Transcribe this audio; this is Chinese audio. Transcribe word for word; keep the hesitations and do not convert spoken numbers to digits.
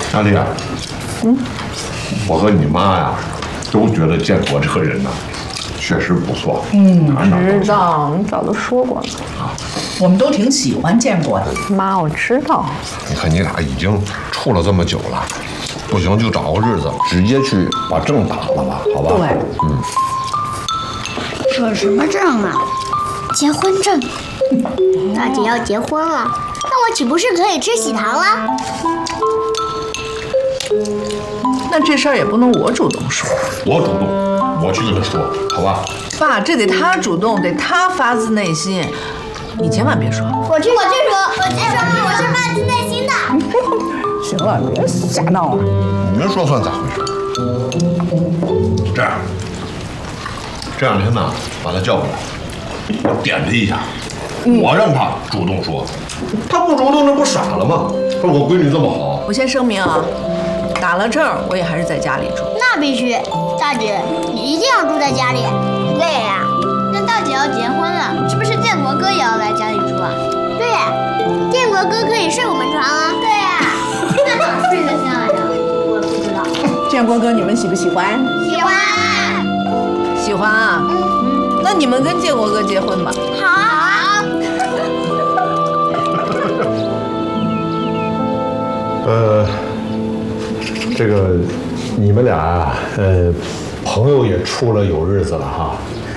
大丽啊，嗯，我和你妈呀，都觉得建国这个人呐，确实不错。 嗯， 知道，你早都说过了。 我们都挺喜欢建国的。 妈，我知道。 你看你俩已经处了这么久了，不行就找个日子，直接去把证打了吧，好吧？ 对， 嗯。 这什么证啊？结婚证。大姐要结婚了，那我岂不是可以吃喜糖了？ 那这事儿也不能我主动说， 我主动，我去跟他说，好吧？ 爸，这得他主动，得他发自内心，你千万别说。 我去，我去说，我去说，我是发自内心的。 行了，别瞎闹了。 你们说算咋回事？这样，这两天呢，把他叫过来，我点他一下，我让他主动说，他不主动那不傻了吗？说我闺女这么好， 我先声明啊，打了证我也还是在家里住。 那必须，大姐，你一定要住在家里。对呀、啊，那大姐要结婚了，是不是建国哥也要来家里住啊？对呀、啊，建国哥可以睡我们床啊。对呀、啊，那哪睡得下呀？我不知道。 建国哥，你们喜不喜欢？ 喜欢。 喜欢啊？嗯，那你们跟建国哥结婚吧。 好啊。 呃，这个你们俩啊，呃，朋友也处了有日子了哈。